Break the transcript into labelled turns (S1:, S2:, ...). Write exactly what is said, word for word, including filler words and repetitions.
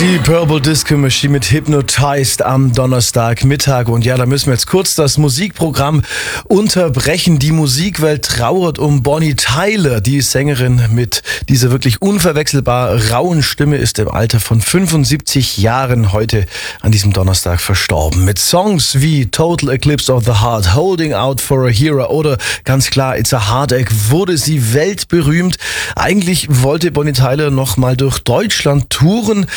S1: Die Purple Disco Machine mit Hypnotized am Donnerstagmittag. Und ja, da müssen wir jetzt kurz das Musikprogramm unterbrechen. Die Musikwelt trauert um Bonnie Tyler. Die Sängerin mit dieser wirklich unverwechselbar rauen Stimme ist im Alter von fünfundsiebzig Jahren heute an diesem Donnerstag verstorben. Mit Songs wie Total Eclipse of the Heart, Holding Out for a Hero oder ganz klar It's a Heartache wurde sie weltberühmt. Eigentlich wollte Bonnie Tyler noch mal durch Deutschland touren,